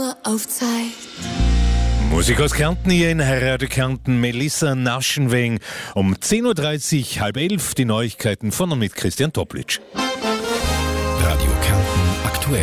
nur auf Zeit. Musik aus Kärnten hier in Radio Kärnten, Melissa Naschenweng. Um 10.30 Uhr, halb 11, die Neuigkeiten von und mit Christian Toplitsch. Radio Kärnten aktuell.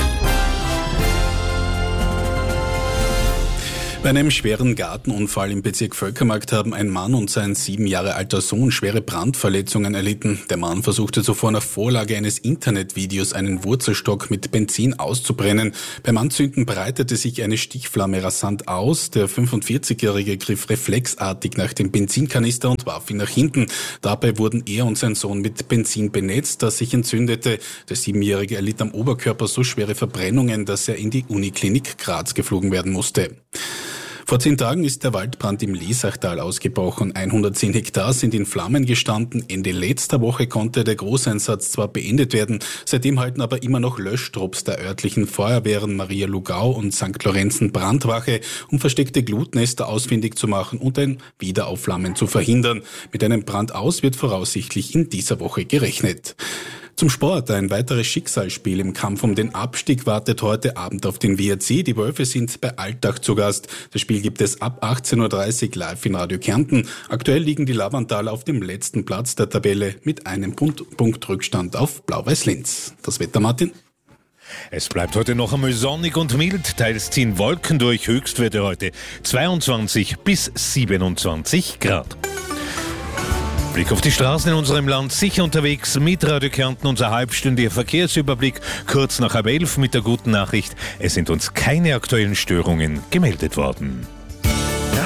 Bei einem schweren Gartenunfall im Bezirk Völkermarkt haben ein Mann und sein 7 Jahre alter Sohn schwere Brandverletzungen erlitten. Der Mann versuchte zuvor nach Vorlage eines Internetvideos einen Wurzelstock mit Benzin auszubrennen. Beim Anzünden breitete sich eine Stichflamme rasant aus. Der 45-Jährige griff reflexartig nach dem Benzinkanister und warf ihn nach hinten. Dabei wurden er und sein Sohn mit Benzin benetzt, das sich entzündete. Der 7-Jährige erlitt am Oberkörper so schwere Verbrennungen, dass er in die Uniklinik Graz geflogen werden musste. Vor 10 Tagen ist der Waldbrand im Lesachtal ausgebrochen. 110 Hektar sind in Flammen gestanden. Ende letzter Woche konnte der Großeinsatz zwar beendet werden, seitdem halten aber immer noch Löschtrupps der örtlichen Feuerwehren Maria Lugau und St. Lorenzen Brandwache, um versteckte Glutnester ausfindig zu machen und ein Wiederaufflammen zu verhindern. Mit einem Brandaus wird voraussichtlich in dieser Woche gerechnet. Zum Sport. Ein weiteres Schicksalsspiel im Kampf um den Abstieg wartet heute Abend auf den WRC. Die Wölfe sind bei Altach zu Gast. Das Spiel gibt es ab 18.30 Uhr live in Radio Kärnten. Aktuell liegen die Lavantaler auf dem letzten Platz der Tabelle mit einem Punkt Rückstand auf Blau-Weiß Linz. Das Wetter, Martin? Es bleibt heute noch einmal sonnig und mild, teils ziehen Wolken durch, Höchstwerte heute 22 bis 27 Grad. Blick auf die Straßen in unserem Land, sicher unterwegs mit Radio Kärnten, unser halbstündiger Verkehrsüberblick, kurz nach halb 11 mit der guten Nachricht, es sind uns keine aktuellen Störungen gemeldet worden.